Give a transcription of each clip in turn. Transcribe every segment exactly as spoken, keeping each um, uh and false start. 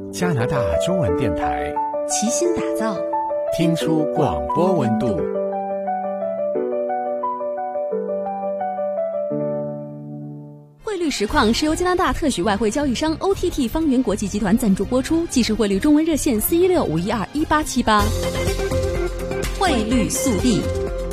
加拿大中文电台齐心打造， 听出广播温度。 汇率实况是由加拿大特许外汇交易商 O T T 方圆国际集团赞助播出，即时汇率中文热线四一六五一二一八七八。汇率速递。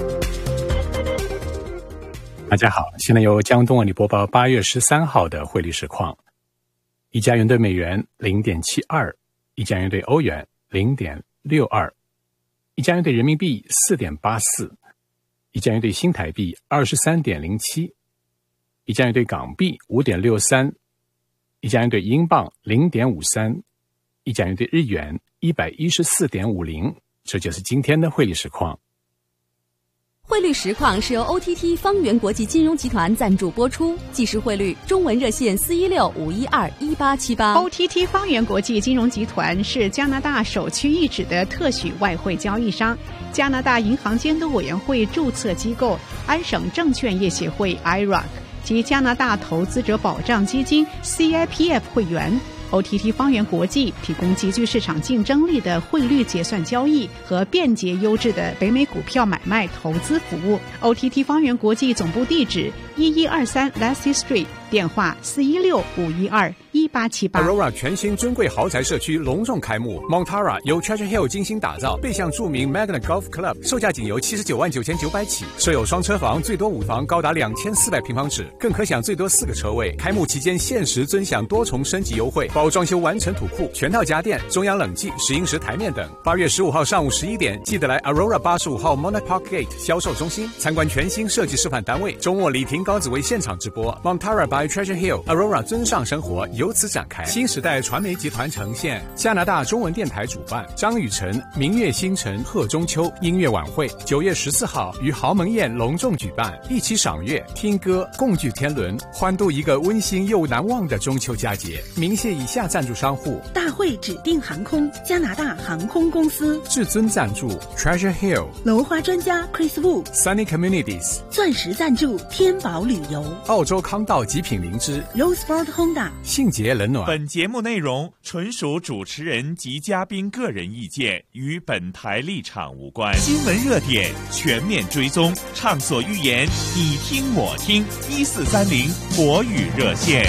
大家好，现在由江东为你播报八月十三号的汇率实况。一加元兑美元零点七二，一加元兑欧元零点六二，一加元兑人民币四点八四，一加元兑新台币二十三点零七，一加元兑港币五点六三，一加元兑英镑零点五三，一加元兑日元一百一十四点五零。这就是今天的汇率实况。 汇率实况是由 O T T 方圆国际金融集团赞助播出，即时汇率中文热线四一六五一二一八七八。 O T T 方圆国际金融集团是加拿大首屈一指的特许外汇交易商，加拿大银行监督委员会注册机构安省证券业协会 I R O C 及加拿大投资者保障基金 C I P F 会员。O T T 方圆国际提供极具市场竞争力的汇率结算交易和便捷优质的北美股票买卖投资服务。O T T 方圆国际总部地址一一二三 Lassie Street， 电话四一六五一二一八七八。 Aurora 全新尊贵豪宅社区隆重开幕， Montara 由 Treasure Hill 精心打造，背向著名 Magna Golf Club， 售价仅由七十九万九千九百起，设有双车房，最多五房高达两千四百平方尺，更可享最多四个车位。开幕期间限时尊享多重升级优惠，包装修完成土库、全套家电、中央冷气、石英石台面等。八月十五号上午十一点，记得来 Aurora 八十五号 Monarch Park Gate 销售中心参观全新设计示范单位。周末李婷高紫薇现场直播 Montara by Treasure Hill， Aurora 尊上生活由此展开。新时代传媒集团呈现，加拿大中文电台主办，张雨晨明月星辰贺中秋音乐晚会，九月十四号于豪门宴隆重举办，一起赏月、听歌、共聚天伦，欢度一个温馨又难忘的中秋佳节。鸣谢以下赞助商户： 大会指定航空、加拿大航空公司； 至尊赞助 Treasure Hill； 楼花专家 Chris Wu； Sunny Communities； 钻石赞助天宝旅游； 澳洲康道极品灵芝； Roseford Honda； 信捷冷暖。 本节目内容纯属主持人及嘉宾个人意见，与本台立场无关。新闻热点全面追踪，畅所欲言，你听我听。一四三零国语热线。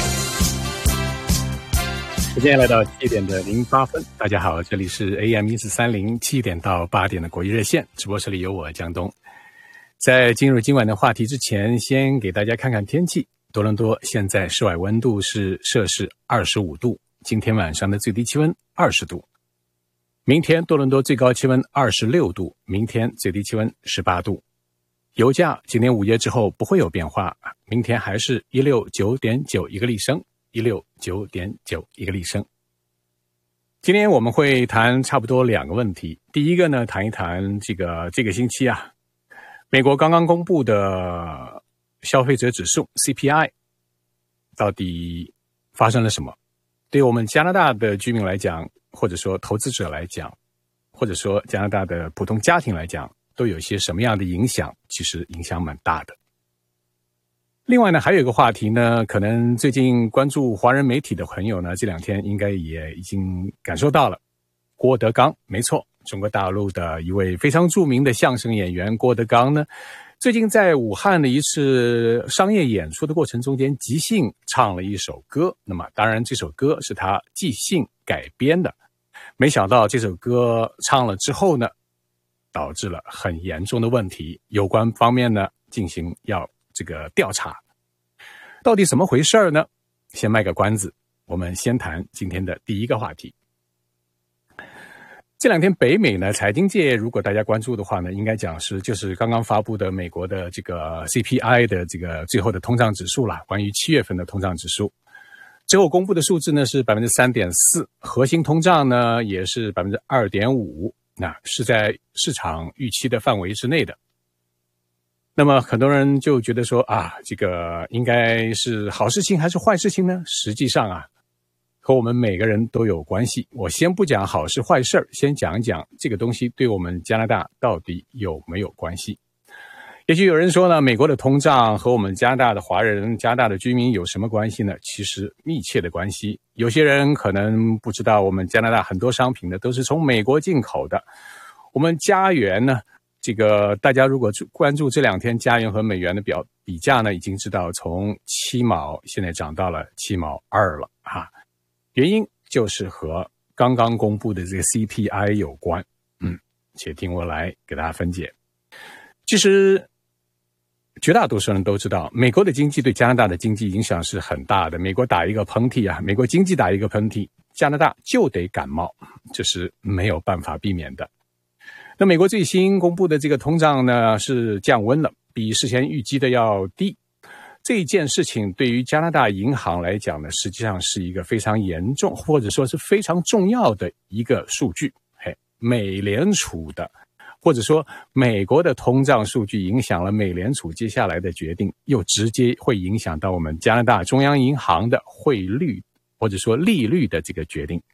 时间来到七点的零八分，大家好，这里是 A M 一四三零七点到八点的国语热线，直播室里有我江东。在进入今晚的话题之前，先给大家看看天气。多伦多现在室外温度是摄氏二十五度，今天晚上的最低气温二十度。明天多伦多最高气温二十六度，明天最低气温十八度。油价今年午夜之后不会有变化，明天还是一百六十九点九一个立升，一百六十九点九一个立升。今天我们会谈差不多两个问题。第一个呢，谈一谈这个这个星期啊，美国刚刚公布的消费者指数 C P I 到底发生了什么？对我们加拿大的居民来讲，或者说投资者来讲，或者说加拿大的普通家庭来讲，都有些什么样的影响？其实影响蛮大的。另外呢，还有一个话题呢，可能最近关注华人媒体的朋友呢，这两天应该也已经感受到了。郭德纲，没错，中国大陆的一位非常著名的相声演员郭德纲呢，最近在武汉的一次商业演出的过程中间，即兴唱了一首歌。那么当然这首歌是他即兴改编的，没想到这首歌唱了之后呢，导致了很严重的问题，有关方面呢进行要这个调查。到底怎么回事呢？先卖个关子，我们先谈今天的第一个话题。这两天北美呢，财经界如果大家关注的话呢，应该讲是就是刚刚发布的美国的这个 C P I 的这个最后的通胀指数啦，关于七月份的通胀指数。最后公布的数字呢是 百分之三点四， 核心通胀呢也是 百分之二点五， 那是在市场预期的范围之内的。那么很多人就觉得说啊，这个应该是好事情还是坏事情呢？实际上啊，和我们每个人都有关系。我先不讲好事坏事，先讲一讲这个东西对我们加拿大到底有没有关系。 也许有人说呢，美国的通胀和我们加拿大的华人、加拿大的居民有什么关系呢？其实密切的关系。有些人可能不知道，我们加拿大很多商品呢都是从美国进口的。我们加元呢，这个大家如果关注这两天加元和美元的表比价呢，已经知道从七毛现在涨到了七毛二了啊。原因就是和刚刚公布的这个 C P I 有关。嗯，且听我来给大家分解。其实绝大多数人都知道，美国的经济对加拿大的经济影响是很大的。美国打一个喷嚏啊，美国经济打一个喷嚏，加拿大就得感冒，这是没有办法避免的。那美国最新公布的这个通胀呢是降温了，比事前预计的要低。这件事情对于加拿大银行来讲呢，实际上是一个非常严重或者说是非常重要的一个数据。嘿，美联储的或者说美国的通胀数据影响了美联储接下来的决定，又直接会影响到我们加拿大中央银行的汇率或者说利率的这个决定。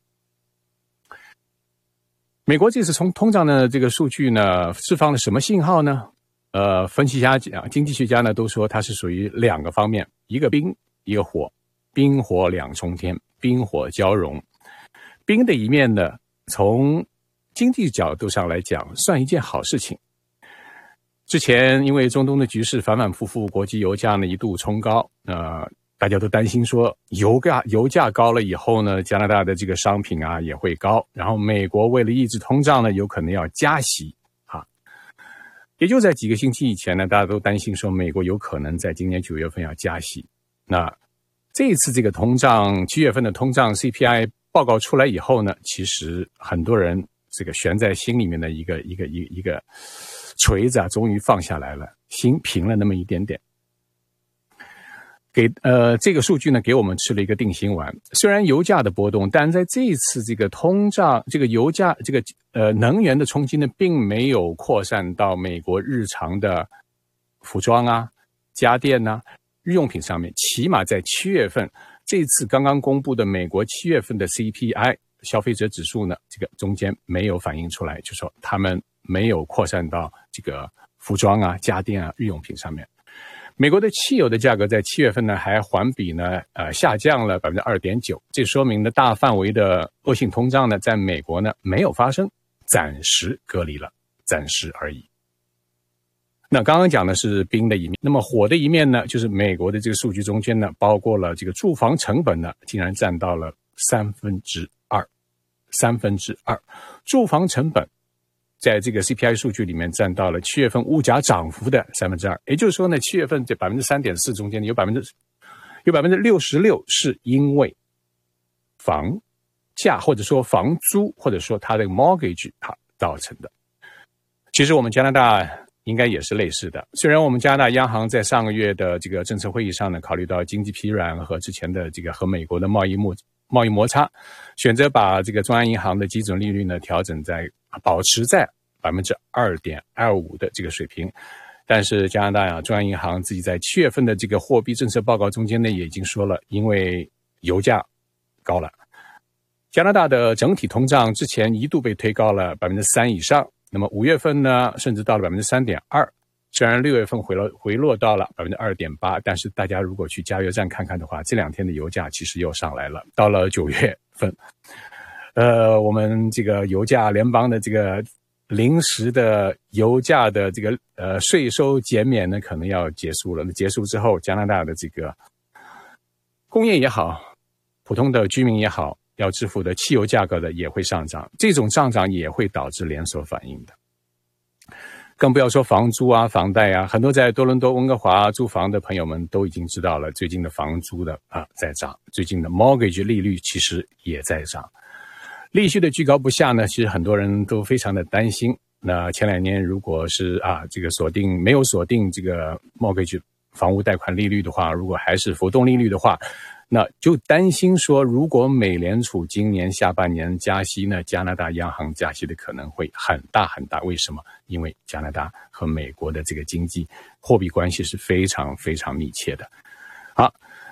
美国这次从通胀的这个数据呢，释放了什么信号呢？呃，分析家讲，经济学家呢都说它是属于两个方面，一个冰，一个火，冰火两重天，冰火交融。冰的一面呢，从经济角度上来讲，算一件好事情。之前因为中东的局势反反复复，国际油价呢一度冲高，呃。大家都担心说油价油价高了以后呢，加拿大的这个商品啊也会高，然后美国为了抑制通胀呢，有可能要加息啊。也就在几个星期以前呢，大家都担心说美国有可能在今年九月份要加息。那这一次这个通胀七月份的通胀 C P I 报告出来以后呢，其实很多人这个悬在心里面的一个一个一个一个锤子啊，终于放下来了，心平了那么一点点。给呃这个数据呢，给我们吃了一个定心丸。虽然油价的波动，但在这一次这个通胀、这个油价、这个呃能源的冲击呢，并没有扩散到美国日常的服装啊、家电啊、日用品上面。起码在七月份，这次刚刚公布的美国七月份的 C P I 消费者指数呢，这个中间没有反映出来，就说他们没有扩散到这个服装啊、家电啊、日用品上面。美国的汽油的价格在七月份呢，还环比呢，呃，下降了 百分之二点九， 这说明呢，大范围的恶性通胀呢，在美国呢没有发生，暂时隔离了，暂时而已。那刚刚讲的是冰的一面，那么火的一面呢，就是美国的这个数据中间呢，包括了这个住房成本呢，竟然占到了三分之二，三分之二，住房成本。在这个 C P I 数据里面占到了七月份物价涨幅的三分之二，也就是说呢，七月份这百分之三点四中间有百分之有百分之六十六是因为房价或者说房租或者说它的 mortgage 它造成的。其实我们加拿大应该也是类似的，虽然我们加拿大央行在上个月的这个政策会议上呢，考虑到经济疲软和之前的这个和美国的贸易摩贸易摩擦，选择把这个中央银行的基准利率呢调整在保持在 百分之二点二五 的这个水平。但是加拿大啊，中央银行自己在七月份的这个货币政策报告中间呢，也已经说了，因为油价高了，加拿大的整体通胀之前一度被推高了 百分之三 以上，那么五月份呢，甚至到了 百分之三点二， 虽然六月份回落回落到了 百分之二点八， 但是大家如果去加油站看看的话，这两天的油价其实又上来了。到了九月份，呃，我们这个油价联邦的这个临时的油价的这个呃税收减免呢，可能要结束了。那结束之后，加拿大的这个工业也好，普通的居民也好，要支付的汽油价格的也会上涨，这种上涨也会导致连锁反应的。更不要说房租啊、房贷啊，很多在多伦多、温哥华租房的朋友们都已经知道了，最近的房租的啊在涨，最近的 mortgage 利率其实也在涨。利息的居高不下呢，其实很多人都非常的担心。那前两年如果是啊这个锁定没有锁定这个 mortgage 房屋贷款利率的话，如果还是浮动利率的话，那就担心说，如果美联储今年下半年加息呢，加拿大央行加息的可能会很大很大。为什么？因为加拿大和美国的这个经济货币关系是非常非常密切的。好，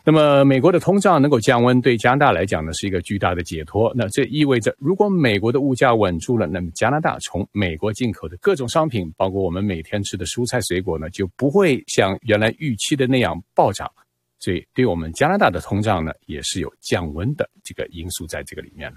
那么美国的通胀能够降温，对加拿大来讲呢是一个巨大的解脱。那这意味着，如果美国的物价稳住了，那么加拿大从美国进口的各种商品，包括我们每天吃的蔬菜水果呢，就不会像原来预期的那样暴涨。所以对我们加拿大的通胀呢，也是有降温的这个因素在这个里面了。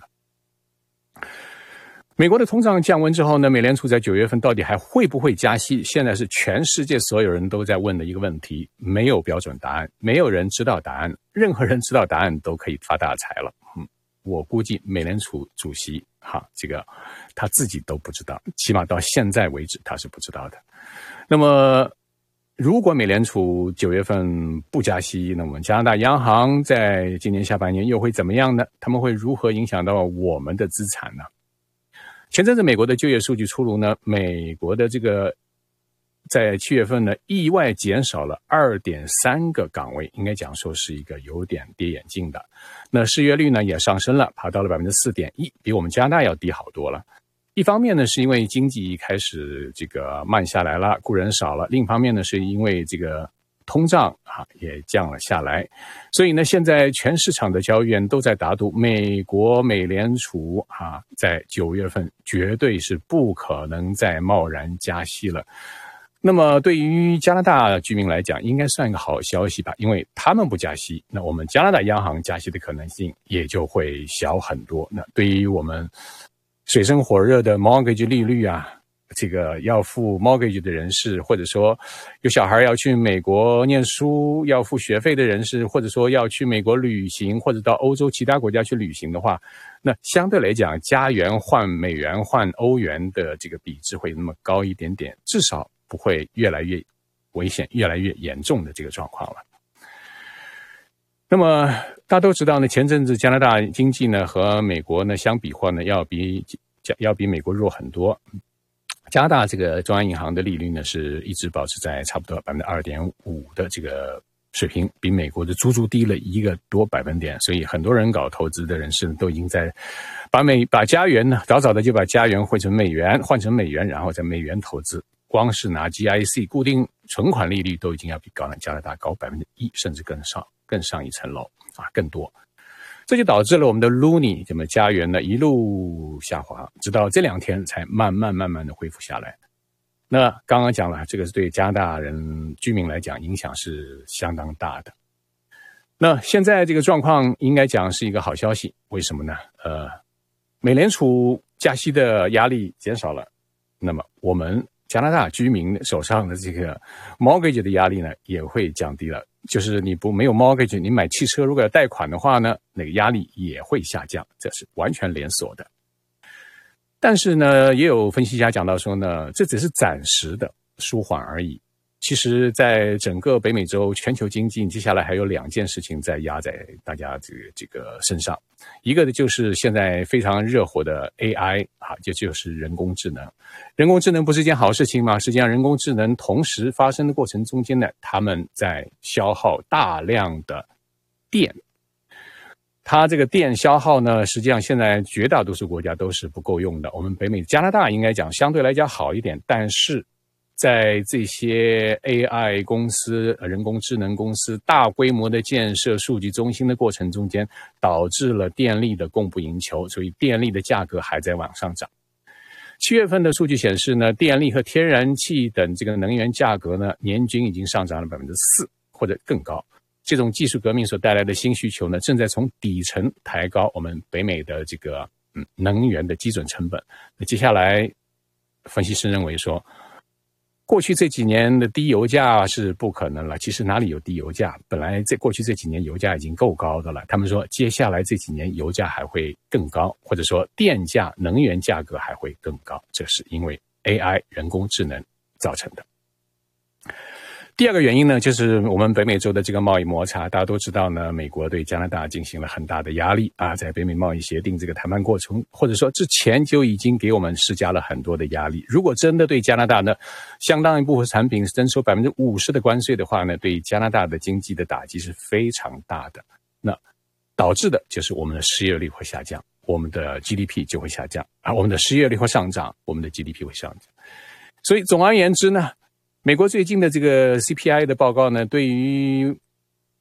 美国的通胀降温之后呢，美联储在九月份到底还会不会加息？现在是全世界所有人都在问的一个问题，没有标准答案，没有人知道答案，任何人知道答案都可以发大财了。嗯，我估计美联储主席哈，这个他自己都不知道，起码到现在为止他是不知道的。那么，如果美联储九月份不加息，那我们加拿大央行在今年下半年又会怎么样呢？他们会如何影响到我们的资产呢？前阵子美国的就业数据出炉呢，美国的这个在七月份呢意外减少了 二点三 个岗位，应该讲说是一个有点跌眼镜的。那失业率呢也上升了，爬到了 百分之四点一， 比我们加拿大要低好多了。一方面呢是因为经济开始这个慢下来了，雇人少了，另一方面呢是因为这个通胀啊也降了下来，所以呢，现在全市场的交易员都在打赌，美国美联储啊，在九月份绝对是不可能再贸然加息了。那么对于加拿大居民来讲，应该算一个好消息吧，因为他们不加息，那我们加拿大央行加息的可能性也就会小很多。那对于我们水深火热的 mortgage 利率啊，这个要付 mortgage 的人士，或者说有小孩要去美国念书要付学费的人士，或者说要去美国旅行或者到欧洲其他国家去旅行的话，那相对来讲加元换美元换欧元的这个比值会那么高一点点，至少不会越来越危险越来越严重的这个状况了。那么大家都知道呢，前阵子加拿大经济呢和美国呢相比话呢要比要比美国弱很多。加拿大这个中央银行的利率呢是一直保持在差不多 百分之二点五 的这个水平，比美国的足足低了一个多百分点，所以很多人搞投资的人士都已经在把美把加元呢早早的就把加元汇成美元换成美元，然后在美元投资，光是拿 G I C 固定存款利率都已经要比高加拿大高 百分之一， 甚至更上更上一层楼啊，更多。这就导致了我们的 Loonie 这么加元呢一路下滑，直到这两天才慢慢慢慢的恢复下来。那刚刚讲了，这个是对加拿大人居民来讲影响是相当大的。那现在这个状况应该讲是一个好消息，为什么呢？呃，美联储加息的压力减少了，那么我们加拿大居民手上的这个 mortgage 的压力呢也会降低了。就是你不没有 mortgage， 你买汽车如果要贷款的话呢，那个压力也会下降，这是完全连锁的。但是呢，也有分析家讲到说呢，这只是暂时的舒缓而已。其实在整个北美洲全球经济接下来还有两件事情在压在大家这个这个身上，一个的就是现在非常热火的 A I 啊，这就是人工智能。人工智能不是一件好事情吗？实际上人工智能同时发生的过程中间呢，他们在消耗大量的电，它这个电消耗呢，实际上现在绝大多数国家都是不够用的。我们北美加拿大应该讲相对来讲好一点，但是在这些 A I 公司、人工智能公司大规模的建设数据中心的过程中间，导致了电力的供不应求，所以电力的价格还在往上涨。七月份的数据显示呢，电力和天然气等这个能源价格呢，年均已经上涨了 百分之四 或者更高。这种技术革命所带来的新需求呢，正在从底层抬高我们北美的这个嗯能源的基准成本。那接下来，分析师认为说，过去这几年的低油价是不可能了，其实哪里有低油价？本来在过去这几年油价已经够高的了，他们说接下来这几年油价还会更高，或者说电价、能源价格还会更高，这是因为 A I 人工智能造成的。第二个原因呢，就是我们北美洲的这个贸易摩擦，大家都知道呢，美国对加拿大进行了很大的压力啊，在北美贸易协定这个谈判过程，或者说之前就已经给我们施加了很多的压力。如果真的对加拿大呢，相当一部分产品征收 百分之五十 的关税的话呢，对加拿大的经济的打击是非常大的。那导致的就是我们的失业率会下降，我们的 G D P 就会下降，而我们的失业率会上涨，我们的 G D P 会上涨。所以总而言之呢，美国最近的这个 C P I 的报告呢，对于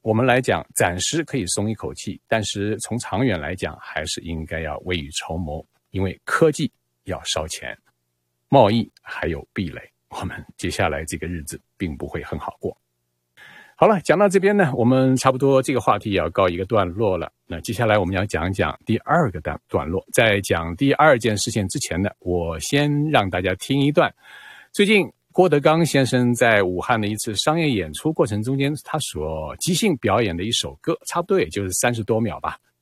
我们来讲，暂时可以松一口气，但是从长远来讲，还是应该要未雨绸缪，因为科技要烧钱，贸易还有壁垒，我们接下来这个日子并不会很好过。好了，讲到这边呢，我们差不多这个话题也要告一个段落了。那接下来我们要讲讲第二个段段落。在讲第二件事情之前呢，我先让大家听一段最近郭德纲先生在武汉的一次商业演出过程中间，他所即兴表演的一首歌，差不多也就是三十多秒吧。